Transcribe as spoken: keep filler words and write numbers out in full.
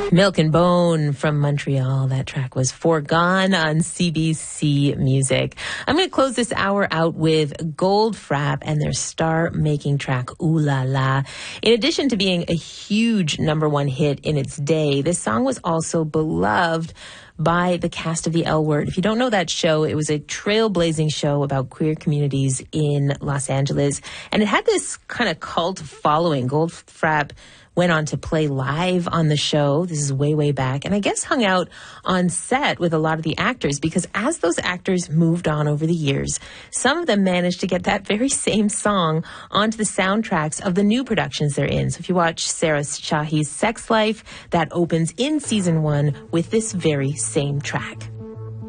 Milk and Bone from Montreal. That track was Foregone on C B C Music. I'm going to close this hour out with Goldfrapp and their star-making track, Ooh La La. In addition to being a huge number one hit in its day, this song was also beloved by the cast of The L Word. If you don't know that show, it was a trailblazing show about queer communities in Los Angeles. And it had this kind of cult following. Goldfrapp went on to play live on the show. This is way, way back. And I guess hung out on set with a lot of the actors, because as those actors moved on over the years, some of them managed to get that very same song onto the soundtracks of the new productions they're in. So if you watch Sarah Shahi's Sex Life, that opens in season one with this very same track.